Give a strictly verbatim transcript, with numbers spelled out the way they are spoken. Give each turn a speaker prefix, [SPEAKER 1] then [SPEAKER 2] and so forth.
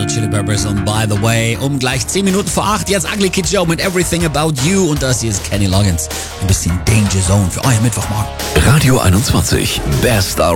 [SPEAKER 1] Hot Chili Peppers und By the Way. Um gleich zehn Minuten vor acht, jetzt Ugly Kid Joe mit Everything About You. Und das hier ist Kenny Loggins. Ein bisschen Danger Zone für euer Mittwochmorgen.
[SPEAKER 2] Radio einundzwanzig, Best